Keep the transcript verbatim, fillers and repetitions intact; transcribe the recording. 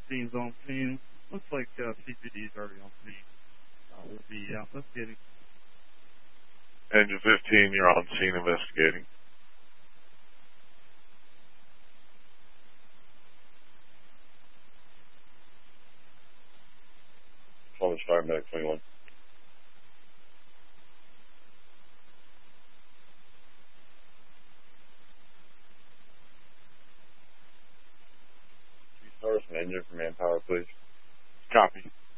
scene's on scene. Looks like uh, C P D's already on scene. Uh, we'll be uh, investigating. Engine fifteen, you're on scene investigating. College five, Medic twenty-one. Can you start us an engine for manpower, please? Copy.